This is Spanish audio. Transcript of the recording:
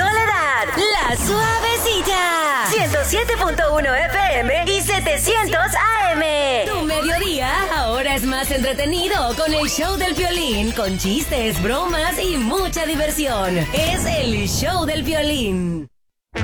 Soledad, La Suavecilla, 107.1 FM y 700 AM. Tu mediodía ahora es más entretenido con el show del Piolín, con chistes, bromas y mucha diversión. Es el show del Piolín.